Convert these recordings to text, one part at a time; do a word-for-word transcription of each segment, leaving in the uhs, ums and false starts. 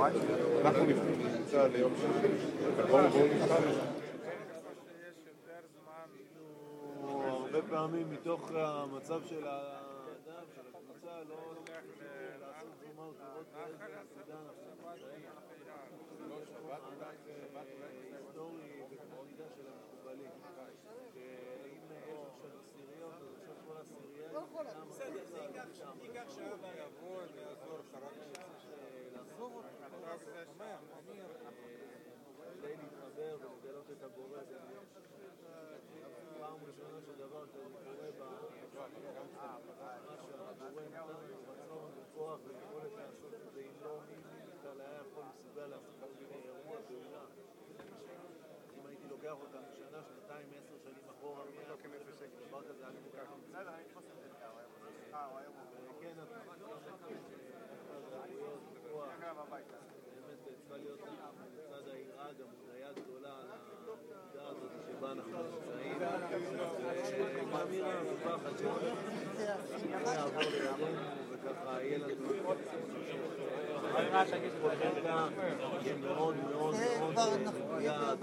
אנחנו נמצא ליום שני, בואו נבחן. הרבה פעמים מתוך המצב של האדם, של הקבוצה, לא לוקח לעשות זומה ולראות באיזה נקודה אנחנו נמצאים. יש פה מהלך היסטורי בקפידה של המקובלים. שאם יש עכשיו עשיריות, אז עכשיו כל עשירייה בסדר, זה ייקח שעה ויעבור, ויעזור חרק לעזור אותך, כדי להתחבר ולגלות את הבורא. פעם ראשונה שדבר כזה קורה במה שהבורא נתן לנו רצון וכוח ויכולת לעשות את זה, אם לא מי בכלל היה יכול מסוגל לעשות כל מיני אירוע פעולה. אם הייתי לוקח אותם שנה, שנתיים, עשר שנים אחורה, מי היה דבר כזה היה לוקח בסדר, אני חושב את זה, וכן, באמת צריכה להיות לצד העירה גם הודיה גדולה על העובדה הזאת שבה אנחנו נמצאים, ומאמירה ופחד שנעבור לידינו וככה יהיה לנו שמאוד מאוד מאוד יעד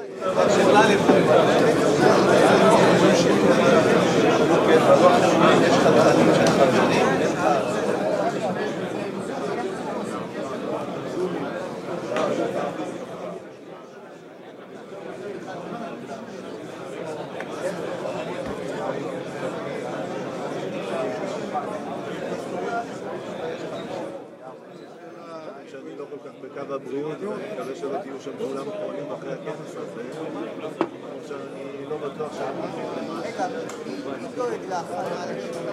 שאני לא כל כך בקו הבריאות, ואני מקווה שלא תהיו שם כולם פועלים אחרי הכנס הזה, שאני לא בטוח שאני רגע, מי דואג להכנה לשם?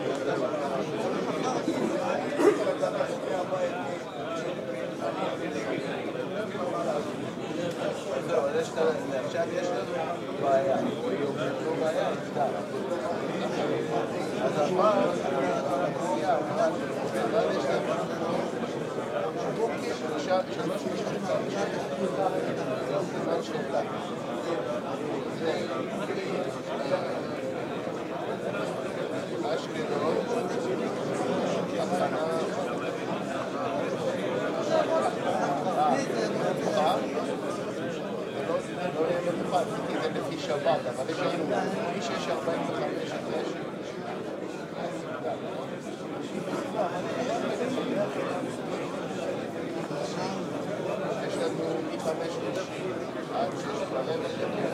עכשיו יש לנו בעיה, לא בעיה, אז הפעם, יש לנו שלוש משפטים, זה שאלה. אשקלון, הכנה, לא יהיה מוכן, כי זה לפי שבת, אבל יש לנו מי שיש ארבעים וחמש יש יש לנו מחמש עד שש ברבע